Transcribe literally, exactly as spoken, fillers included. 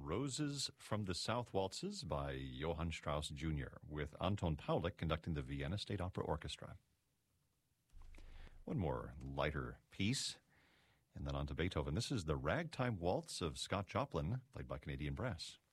Roses from the South Waltzes by Johann Strauss Junior with Anton Paulik conducting the Vienna State Opera Orchestra. One more lighter piece, and then on to Beethoven. This is the Ragtime Waltz of Scott Joplin, played by Canadian Brass.